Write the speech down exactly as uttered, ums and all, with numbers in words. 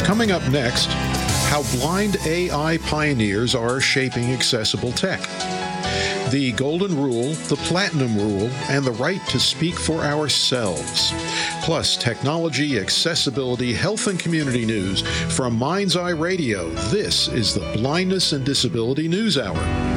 Coming up next, how blind A I pioneers are shaping accessible tech. The Golden Rule, the Platinum Rule, and the right to speak for ourselves. Plus, technology, accessibility, health, and community news from Mind's Eye Radio. This is the Blindness and Disability News Hour.